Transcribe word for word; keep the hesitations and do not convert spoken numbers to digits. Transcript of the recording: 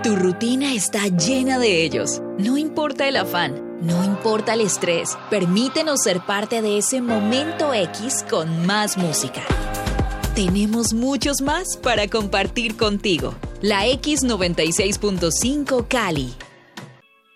Tu rutina está llena de ellos. No importa el afán, no importa el estrés. Permítenos ser parte de ese momento X con más música. Tenemos muchos más para compartir contigo. La X noventa y seis punto cinco Cali,